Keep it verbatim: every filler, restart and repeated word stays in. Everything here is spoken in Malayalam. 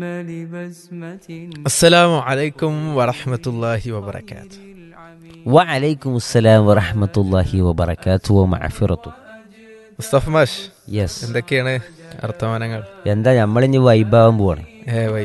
അസ്സലാമു അലൈക്കും വറഹ്മത്തുള്ളാഹി വബറകാത്ത്. വഅലൈക്കും അസ്സലാം വറഹ്മത്തുള്ളാഹി വബറകാതുഹു വമഗ്ഫിറതുഹു. മുസ്തഫ മാഷ്, യെസ്, എന്തൊക്കെയാണ് വർത്തമാനങ്ങൾ? എന്താ നമ്മളിനി വൈബാവാൻ പോവാണ്. ഏ